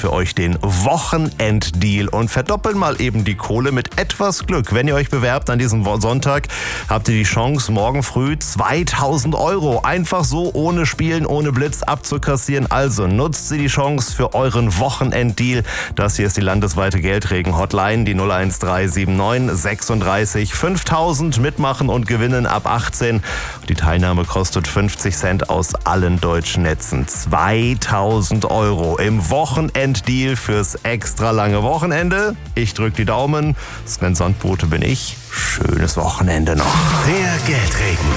für euch den Wochenenddeal und verdoppeln mal eben die Kohle mit etwas Glück. Wenn ihr euch bewerbt an diesem Sonntag, habt ihr die Chance, morgen früh 2000 Euro einfach so ohne Spielen, ohne Blitz abzukassieren. Also nutzt sie die Chance für euren Wochenenddeal. Das hier ist die landesweite Geldregen-Hotline, die 01379 36 5000. Mitmachen und gewinnen ab 18. Die Teilnahme kostet 50 Cent aus allen deutschen Netzen. 2000 Euro im Wochenenddeal fürs extra lange Wochenende. Ich drücke die Daumen. Sven Sandbote bin ich. Schönes Wochenende noch. Der Geldregen.